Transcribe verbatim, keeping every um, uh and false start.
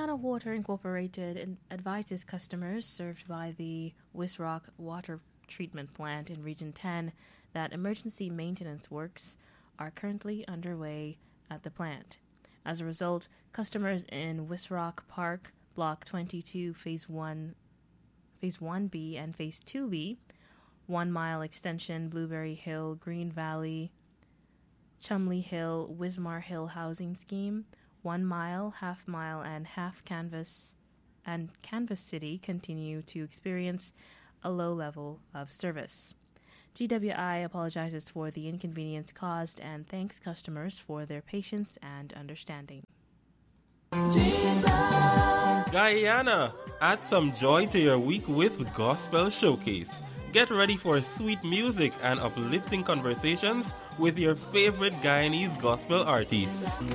Guyana Water Incorporated advises customers served by the Wisrock Water Treatment Plant in Region ten that emergency maintenance works are currently underway at the plant. As a result, customers in Wisrock Park, Block twenty-two, Phase one, Phase one B and Phase two B, One Mile Extension, Blueberry Hill, Green Valley, Chumley Hill, Wismar Hill Housing Scheme, One Mile, Half Mile, and Half Canvas and Canvas City continue to experience a low level of service. G W I apologizes for the inconvenience caused and thanks customers for their patience and understanding. Jesus. Guyana, add some joy to your week with Gospel Showcase. Get ready for sweet music and uplifting conversations with your favorite Guyanese gospel artists.